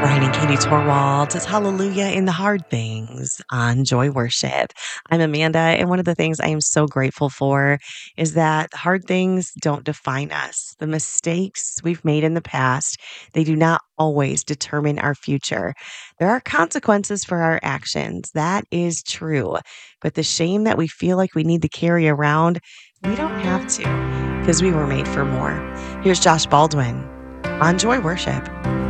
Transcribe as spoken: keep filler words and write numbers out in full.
Brian and Katie Torwald. It's Hallelujah in the Hard Things on Joy Worship. I'm Amanda, and one of the things I am so grateful for is that hard things don't define us. The mistakes we've made in the past, they do not always determine our future. There are consequences for our actions. That is true. But the shame that we feel like we need to carry around, we don't have to because we were made for more. Here's Josh Baldwin on Joy Worship.